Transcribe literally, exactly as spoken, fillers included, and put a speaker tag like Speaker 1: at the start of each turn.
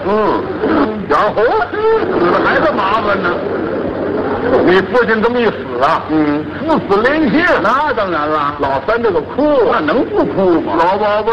Speaker 1: 嗯，然后死了还是麻烦呢。你父亲这么一死啊，嗯，父死连天。那当然了，老三这个哭，那能不哭吗？老宝贝。